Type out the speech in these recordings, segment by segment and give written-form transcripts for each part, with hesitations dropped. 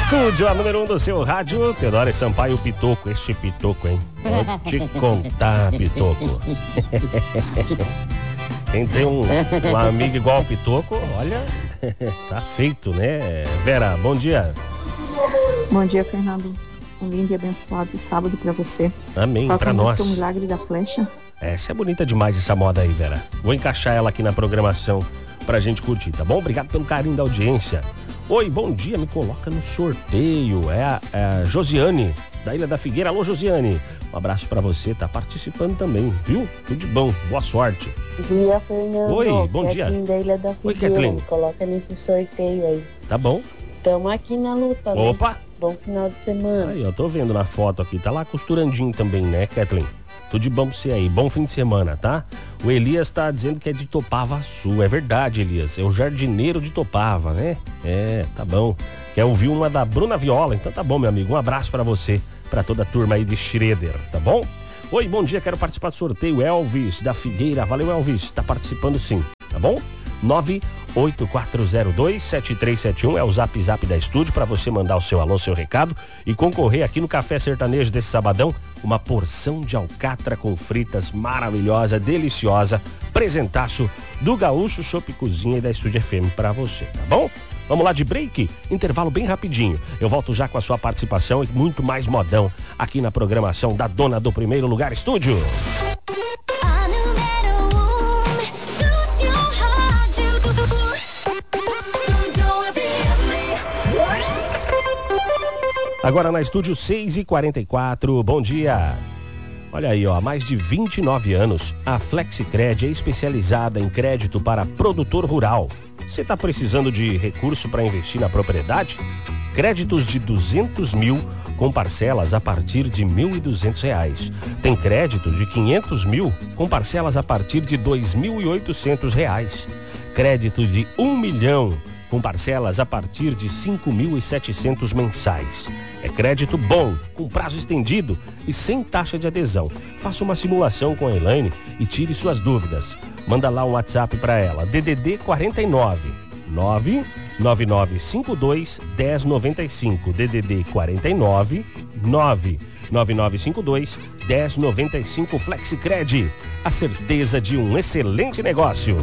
Estúdio, a número 1 do seu rádio, Teodoro Sampaio Pitoco. Este Pitoco, hein? Vou te contar, Pitoco. Quem tem um amigo igual ao Pitoco, olha, tá feito, né? Vera, bom dia. Bom dia, Fernando. Um lindo e abençoado sábado pra você. Amém, pra nós. O Milagre da Flecha. Essa é bonita demais, essa moda aí, Vera. Vou encaixar ela aqui na programação pra gente curtir, tá bom? Obrigado pelo carinho da audiência. Oi, bom dia, me coloca no sorteio. É a Josiane, da Ilha da Figueira. Alô, Josiane. Um abraço pra você, tá participando também, viu? Tudo de bom, boa sorte. Bom dia, Fernando. Oi, bom dia. Da Ilha da Figueira. Oi, Kathleen. Me coloca nesse sorteio aí. Tá bom. Tamo aqui na luta, né? Opa. Bom final de semana. Aí, eu tô vendo na foto aqui, tá lá costurandinho também, né, Kathleen? Tudo de bom pra você aí, bom fim de semana, tá? O Elias tá dizendo que é de Topava Sul, é verdade, Elias, é o jardineiro de Topava, né? É, tá bom. Quer ouvir uma da Bruna Viola? Então tá bom, meu amigo, um abraço pra você, pra toda a turma aí de Schroeder, tá bom? Oi, bom dia, quero participar do sorteio, Elvis da Figueira, valeu Elvis, tá participando sim, tá bom? 98402-7371 é o zap da estúdio para você mandar o seu alô, seu recado e concorrer aqui no Café Sertanejo desse sabadão, uma porção de alcatra com fritas maravilhosa, deliciosa, presentaço do Gaúcho Chopp Cozinha e da Estúdio FM para você, tá bom? Vamos lá de break, intervalo bem rapidinho. Eu volto já com a sua participação e muito mais modão aqui na programação da dona do primeiro lugar estúdio. Agora na estúdio 6h44, bom dia. Olha aí, ó, há mais de 29 anos, a Flexicred é especializada em crédito para produtor rural. Você está precisando de recurso para investir na propriedade? Créditos de 200 mil com parcelas a partir de R$ 1.200. Tem crédito de 500 mil com parcelas a partir de R$ 2.800. Crédito de 1 milhão com parcelas a partir de 5.700 mensais. É crédito bom, com prazo estendido e sem taxa de adesão. Faça uma simulação com a Elaine e tire suas dúvidas. Manda lá um WhatsApp para ela, DDD 49 99952 1095, DDD 49 99952 1095. Flexicred, a certeza de um excelente negócio.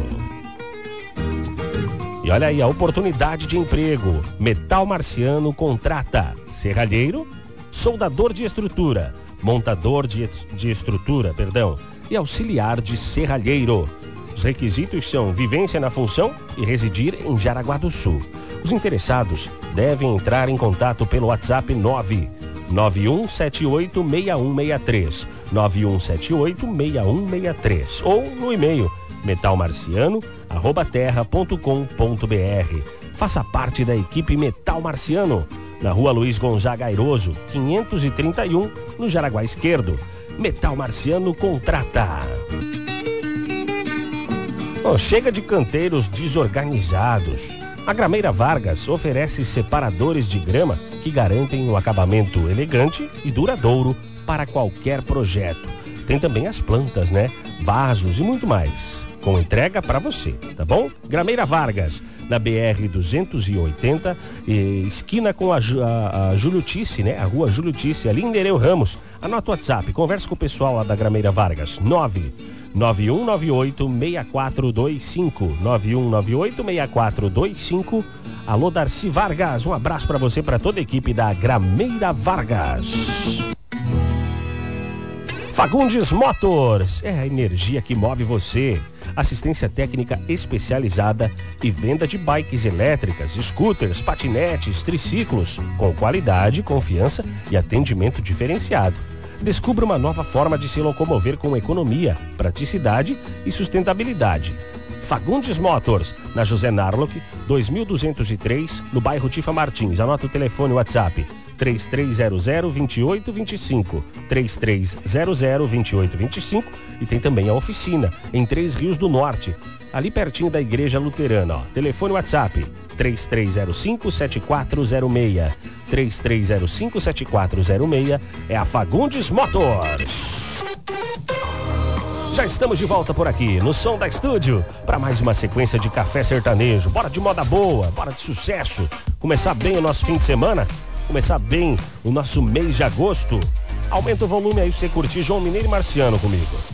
E olha aí a oportunidade de emprego. Metal Marciano contrata serralheiro, soldador de estrutura, montador de estrutura, e auxiliar de serralheiro. Os requisitos são vivência na função e residir em Jaraguá do Sul. Os interessados devem entrar em contato pelo WhatsApp 991786163, 91786163 ou no e-mail metalmarciano@terra.com.br. Faça parte da equipe Metal Marciano, na Rua Luiz Gonzaga Airoso, 531, no Jaraguá Esquerdo. Metal Marciano contrata. Chega de canteiros desorganizados. A Grameira Vargas oferece separadores de grama que garantem um acabamento elegante e duradouro para qualquer projeto. Tem também as plantas, né? Vasos e muito mais. Com entrega para você, tá bom? Grameira Vargas, na BR 280, esquina com a Júlio Tisse, né? A rua Júlio Tisse, ali em Nereu Ramos. Anota o WhatsApp, conversa com o pessoal lá da Grameira Vargas, 99198-6425, 9198-6425. Alô, Darcy Vargas, um abraço para você, para toda a equipe da Grameira Vargas. Fagundes Motors, é a energia que move você. Assistência técnica especializada e venda de bikes elétricas, scooters, patinetes, triciclos, com qualidade, confiança e atendimento diferenciado. Descubra uma nova forma de se locomover com economia, praticidade e sustentabilidade. Fagundes Motors, na José Narlock, 2203, no bairro Tifa Martins. Anota o telefone e WhatsApp, 3300-2825, 3300-2825, e tem também a oficina, em Três Rios do Norte, ali pertinho da Igreja Luterana. Telefone e WhatsApp, 3305-7406, 3305-7406, é a Fagundes Motors. Já estamos de volta por aqui, no Som da Estúdio, para mais uma sequência de café sertanejo. Bora de moda boa, bora de sucesso, começar bem o nosso fim de semana. começar bem o nosso mês de agosto. Aumenta o volume aí pra você curtir João Mineiro e Marciano comigo.